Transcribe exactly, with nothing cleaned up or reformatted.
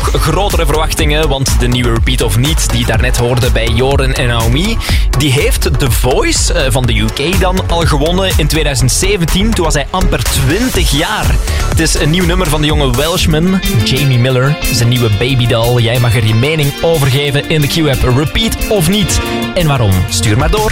nog grotere verwachtingen, want de nieuwe Repeat of Niet, die je daarnet hoorde bij Joren en Naomi, die heeft The Voice van de U K dan al gewonnen in twintig zeventien. Toen was hij amper twintig jaar. Het is een nieuw nummer van de jonge Welshman, Jamie Miller, zijn nieuwe babydoll. Jij mag er je mening over geven in de Q-app. Repeat of Niet. En waarom? Stuur maar door.